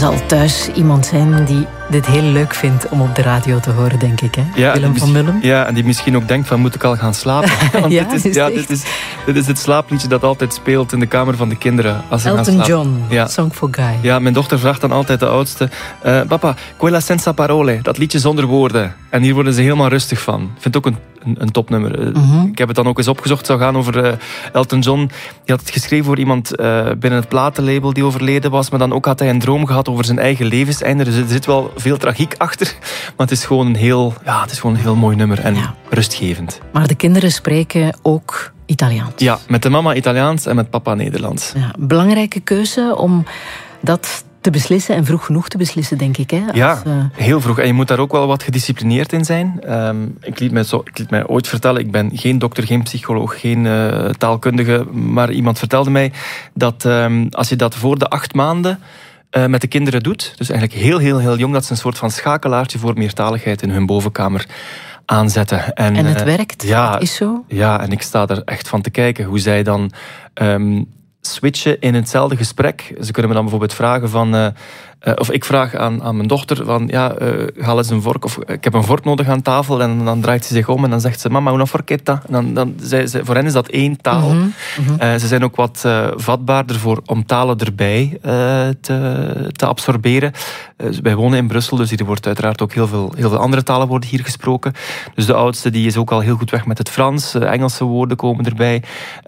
zal thuis iemand zijn die dit heel leuk vindt om op de radio te horen, denk ik. Hè? Ja, Willem van Mullum. Ja, en die misschien ook denkt van, moet ik al gaan slapen? Want Ja, dit is het slaapliedje dat altijd speelt in de kamer van de kinderen. Als ze Elton gaan slapen. John, Ja. Song for Guy. Ja, mijn dochter vraagt dan altijd de oudste, papa, quella senza parole, dat liedje zonder woorden. En hier worden ze helemaal rustig van. Ik vind het ook een topnummer. Ik heb het dan ook eens opgezocht. Het zou gaan over Elton John. Die had het geschreven voor iemand binnen het platenlabel die overleden was. Maar dan ook had hij een droom gehad over zijn eigen levenseinde. Dus er zit wel veel tragiek achter. Maar het is gewoon een heel mooi nummer. En rustgevend. Maar de kinderen spreken ook Italiaans. Ja, met de mama Italiaans en met papa Nederlands. Ja, belangrijke keuze om dat te beslissen en vroeg genoeg te beslissen, denk ik. Hè? Heel vroeg. En je moet daar ook wel wat gedisciplineerd in zijn. Ik liet mij ooit vertellen, ik ben geen dokter, geen psycholoog, geen taalkundige, maar iemand vertelde mij dat als je dat voor de 8 maanden met de kinderen doet, dus eigenlijk heel, heel, heel jong, dat ze een soort van schakelaartje voor meertaligheid in hun bovenkamer aanzetten. En het werkt? Ja, het is zo? Ja, en ik sta er echt van te kijken hoe zij dan switchen in hetzelfde gesprek. Ze kunnen me dan bijvoorbeeld vragen van... of ik vraag aan mijn dochter van... haal eens een vork. Of ik heb een vork nodig aan tafel. En dan draait ze zich om en dan zegt ze... Mama, una forchetta. En dan voor hen is dat 1 taal. Ze zijn ook wat vatbaarder om talen erbij te absorberen. Wij wonen in Brussel, dus hier wordt uiteraard ook heel veel andere talen worden hier gesproken. Dus de oudste die is ook al heel goed weg met het Frans. Engelse woorden komen erbij.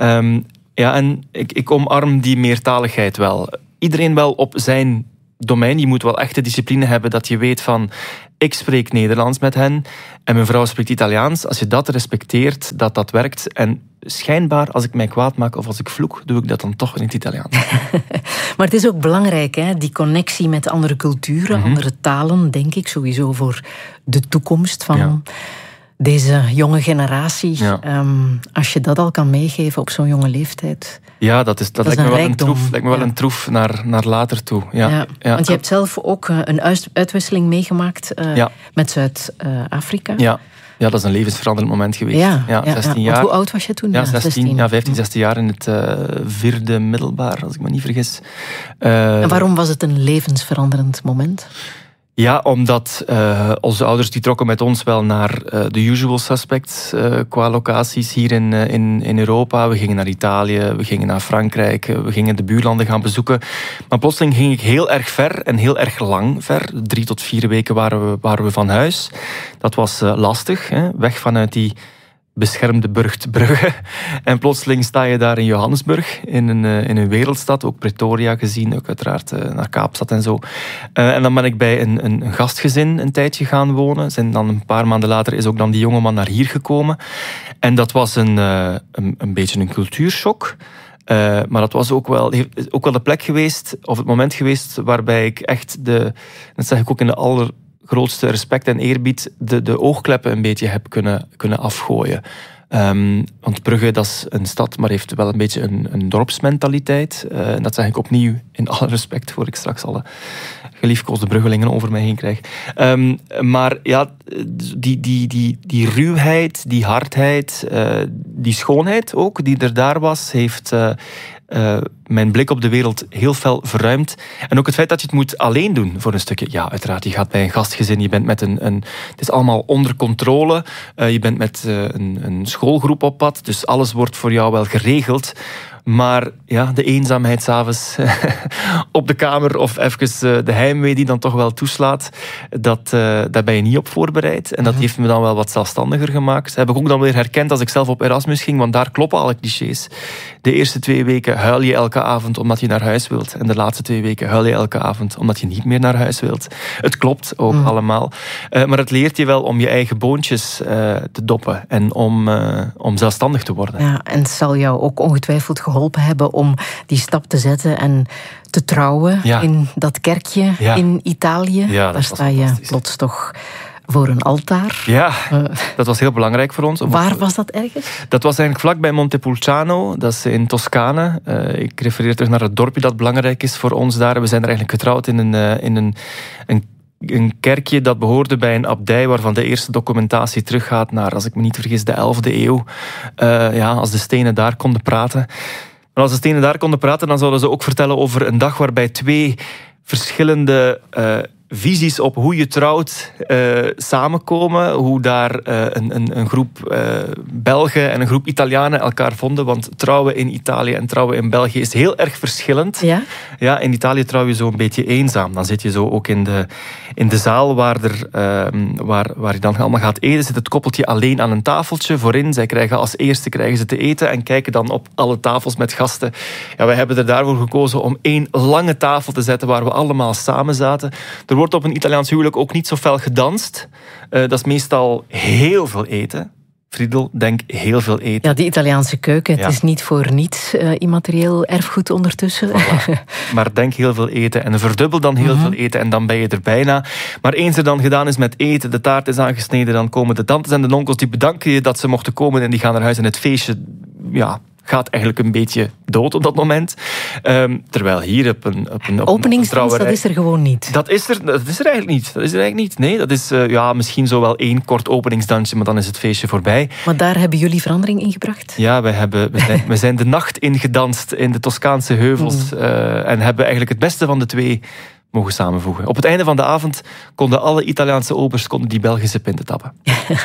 Ja, en ik omarm die meertaligheid wel. Iedereen wel op zijn domein. Je moet wel echt de discipline hebben dat je weet van... Ik spreek Nederlands met hen en mijn vrouw spreekt Italiaans. Als je dat respecteert, dat werkt. En schijnbaar, als ik mij kwaad maak of als ik vloek, doe ik dat dan toch in het Italiaans. Maar het is ook belangrijk, hè? Die connectie met andere culturen, andere talen, denk ik, sowieso voor de toekomst van... Deze jonge generatie, als je dat al kan meegeven op zo'n jonge leeftijd... Ja, dat lijkt me wel een troef naar later toe. Ja. Want je hebt zelf ook een uitwisseling meegeemaakt met Zuid-Afrika. Ja, dat is een levensveranderend moment geweest. 16 jaar. Hoe oud was je toen? 15, 16 jaar in het 4e middelbaar, als ik me niet vergis. En waarom was het een levensveranderend moment? Ja, omdat onze ouders die trokken met ons wel naar de usual suspects qua locaties hier in Europa. We gingen naar Italië, we gingen naar Frankrijk, we gingen de buurlanden gaan bezoeken. Maar plotseling ging ik heel erg ver en heel erg lang ver. 3 tot 4 weken waren we van huis. Dat was lastig, hè? Weg vanuit die beschermde Burgt Brugge. En plotseling sta je daar in Johannesburg, in een wereldstad, ook Pretoria gezien, ook uiteraard naar Kaapstad en zo. En dan ben ik bij een gastgezin een tijdje gaan wonen. En dan een paar maanden later is ook dan die jongeman naar hier gekomen. En dat was een beetje een cultuurshock. Maar dat was ook wel de plek geweest, of het moment geweest, waarbij ik echt dat zeg ik ook in de allergrootste respect en eerbied, de oogkleppen een beetje heb kunnen afgooien. Want Brugge, dat is een stad, maar heeft wel een beetje een dorpsmentaliteit. En dat zeg ik opnieuw in alle respect, voor ik straks alle geliefkoosde Bruggelingen over mij heen krijg. Maar ja, die ruwheid, die hardheid, die schoonheid ook, die er daar was, heeft mijn blik op de wereld heel fel verruimd. En ook het feit dat je het moet alleen doen voor een stukje. Ja, uiteraard, je gaat bij een gastgezin, je bent met het is allemaal onder controle. Je bent met een schoolgroep op pad, dus alles wordt voor jou wel geregeld. Maar ja, de eenzaamheid 's avonds op de kamer of even de heimwee die dan toch wel toeslaat, daar ben je niet op voorbereid. En dat heeft me dan wel wat zelfstandiger gemaakt. Dat heb ik ook dan weer herkend als ik zelf op Erasmus ging, want daar kloppen alle clichés. De eerste 2 weken huil je elke avond omdat je naar huis wilt. En de laatste 2 weken huil je elke avond omdat je niet meer naar huis wilt. Het klopt ook allemaal. Maar het leert je wel om je eigen boontjes te doppen en om zelfstandig te worden. Ja, en het zal jou ook ongetwijfeld geholpen hebben om die stap te zetten en te trouwen in dat kerkje in Italië. Ja, daar sta je plots toch voor een altaar. Ja, dat was heel belangrijk voor ons. Waar was dat ergens? Dat was eigenlijk vlakbij Montepulciano, dat is in Toscane. Ik refereer terug naar het dorpje dat belangrijk is voor ons daar. We zijn er eigenlijk getrouwd in een kerkje dat behoorde bij een abdij waarvan de eerste documentatie teruggaat naar, als ik me niet vergis, de 11e eeuw. Als de stenen daar konden praten. Maar als de stenen daar konden praten, dan zouden ze ook vertellen over een dag waarbij 2 verschillende visies op hoe je trouwt samenkomen. Hoe daar een groep Belgen en een groep Italianen elkaar vonden. Want trouwen in Italië en trouwen in België is heel erg verschillend. Ja? Ja, in Italië trouw je zo een beetje eenzaam. Dan zit je zo ook in de zaal waar je dan allemaal gaat eten. Zit het koppeltje alleen aan een tafeltje voorin. Zij krijgen als eerste te eten en kijken dan op alle tafels met gasten. Ja, wij hebben er daarvoor gekozen om 1 lange tafel te zetten waar we allemaal samen zaten. Er wordt op een Italiaans huwelijk ook niet zo fel gedanst. Dat is meestal heel veel eten. Friedel, denk heel veel eten. Ja, die Italiaanse keuken, het is niet voor niets immaterieel erfgoed ondertussen. Voilà. Maar denk heel veel eten en verdubbel dan heel veel eten en dan ben je er bijna. Maar eens er dan gedaan is met eten, de taart is aangesneden, dan komen de tantes en de onkels, die bedanken je dat ze mochten komen en die gaan naar huis en het feestje, gaat eigenlijk een beetje dood op dat moment. Terwijl hier op een openingsdans, dat is er gewoon niet. Dat is er eigenlijk niet. Nee, dat is misschien zo wel 1 kort openingsdansje, maar dan is het feestje voorbij. Maar daar hebben jullie verandering in gebracht? Ja, we zijn de nacht ingedanst in de Toscaanse heuvels en hebben eigenlijk het beste van de 2 mogen samenvoegen. Op het einde van de avond konden alle Italiaanse obers die Belgische pinten tappen.